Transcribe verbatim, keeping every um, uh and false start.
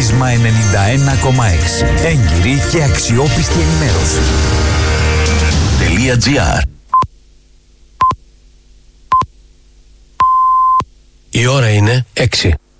Πρίσμα ενενήντα ένα κόμμα έξι. Έγκυρη και αξιόπιστη ενημέρωση. .gr. Η ώρα είναι έξι.